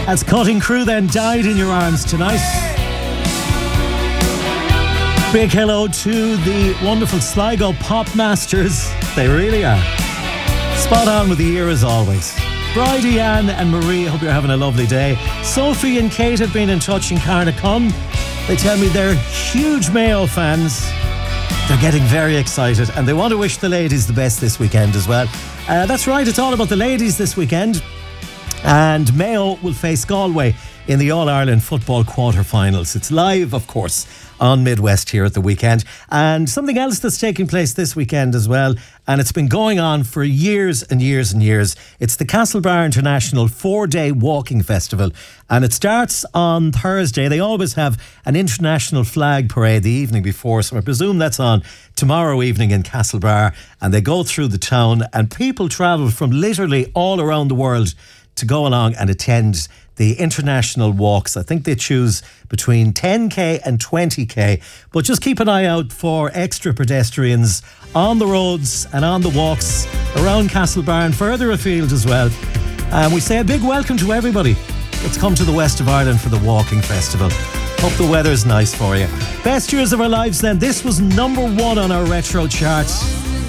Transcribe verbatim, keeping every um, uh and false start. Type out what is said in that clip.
As Cutting Crew then died in your arms tonight. Big hello to the wonderful Sligo Pop Masters. They really are. Spot on with the year as always. Bridie, Anne and Marie, hope you're having a lovely day. Sophie and Kate have been in touch in Carnacon. They tell me they're huge Mayo fans. They're getting very excited and they want to wish the ladies the best this weekend as well. Uh, that's right, it's all about the ladies this weekend. And Mayo will face Galway in the All-Ireland football quarter-finals. It's live, of course, on Midwest here at the weekend. And something else that's taking place this weekend as well, and it's been going on for years and years and years. It's the Castlebar International four-day walking festival, and it starts on Thursday. They always have an international flag parade the evening before, so I presume that's on tomorrow evening in Castlebar, and they go through the town, and people travel from literally all around the world to go along and attend the international walks. I think they choose between ten k and twenty k, but just keep an eye out for extra pedestrians on the roads and on the walks around Castlebar and further afield as well. And we say a big welcome to everybody that's come to the west of Ireland for the walking festival. Hope the weather's nice for you. Best years of our lives then. This was number one on our retro chart.